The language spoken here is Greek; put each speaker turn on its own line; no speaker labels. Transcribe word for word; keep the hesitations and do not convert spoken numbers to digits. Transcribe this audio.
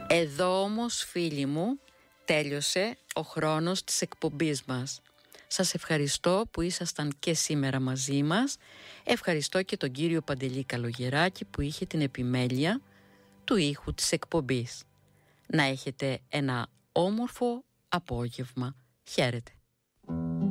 Εδώ όμως, φίλοι μου, τέλειωσε ο χρόνος της εκπομπής μας. Σας ευχαριστώ που ήσασταν και σήμερα μαζί μας. Ευχαριστώ και τον κύριο Παντελή Καλογεράκη που είχε την επιμέλεια του ήχου της εκπομπής. Να έχετε ένα όμορφο απόγευμα. Χαίρετε.